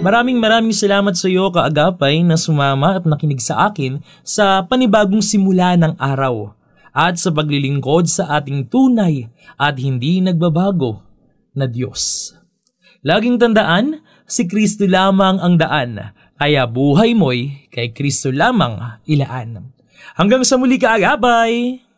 Maraming salamat sa iyo, kaagapay, na sumama at nakinig sa akin sa panibagong simula ng araw at sa paglilingkod sa ating tunay at hindi nagbabago na Diyos. Laging tandaan, si Kristo lamang ang daan, kaya buhay mo'y kay Kristo lamang ilaan. Hanggang sa muli, kaagapay!